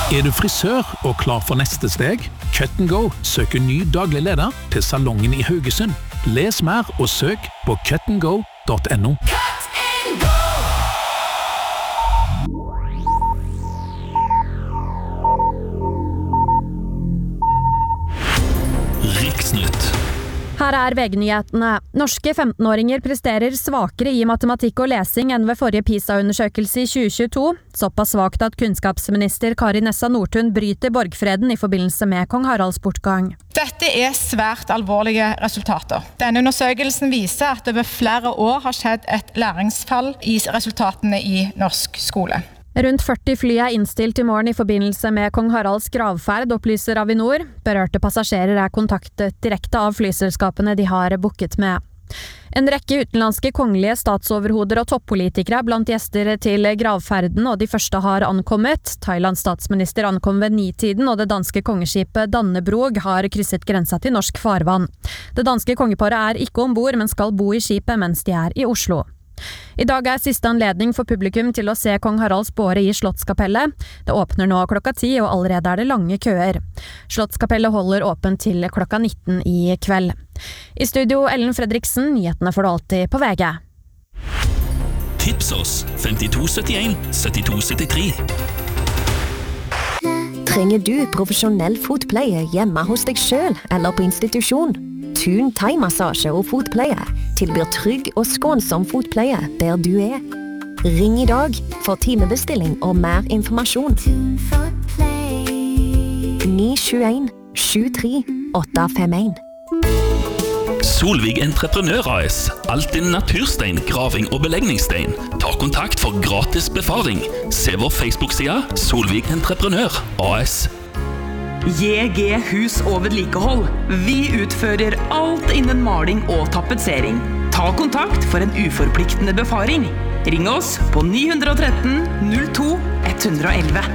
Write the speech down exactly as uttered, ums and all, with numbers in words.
Er du frisør og klar for neste steg? Cut and Go søker ny daglig leder til salongen i Haugesund. Les mer og søk på cut and go dot no. Riksnytt. Her er V G-nyhetene. Norske femten-åringer presterer svakere i matematikk og lesing enn ved forrige PISA-undersøkelse i tjue tjueto. Såpass svakt at kunnskapsminister Kari Nessa Nordtun bryter borgfreden i forbindelse med kong Haralds bortgang. Dette er svært alvorlige resultater. Denne undersøkelsen viser at det over flere år har skjedd et læringsfall i resultatene i norsk skole. Rundt førti fly er innstilt i morgen i forbindelse med kong Haralds gravferd, opplyser Avinor. Berørte passasjerer er kontaktet direkte av flyselskapene de har booket med. En rekke utenlandske kongelige statsoverhoder og toppolitikere er blant gjester til gravferden, og de første har ankommet. Thailands statsminister ankom ved ni-tiden, og det danske kongeskipet Dannebrog har krysset grensa til norsk farvann. Det danske kongeparet er ikke ombord, men skal bo i skipet mens de er i Oslo. I dag er siste anledning for publikum til å se kong Haralds båre i Slottskapellet. Det åpner nå klokka ti, og allerede er det lange køer. Slottskapellet holder åpent til klokka nitten i kveld. I studio Ellen Fredriksen, nyhetene får du alltid på V G. Tips oss femtito syttien syttito syttitre. Trenger du profesjonell fotpleie hjemme hos deg selv eller på institusjon? Thun thai-massasje og fotpleie tilbyr trygg og skånsom fotpleie der du er. Ring i dag for timebestilling og mer informasjon. ni sju en sju tre åtte fem en. Solvig Entreprenør A S. Alt din naturstein, graving og belegningsstein. Ta kontakt for gratis befaring. Se vår Facebook-side Solvig Entreprenør A S. J G Hus og vedlikehold. Vi utfører alt innen maling og tapetsering. Ta kontakt for en uforpliktende befaring. Ring oss på ni ett tre null to ett ett ett.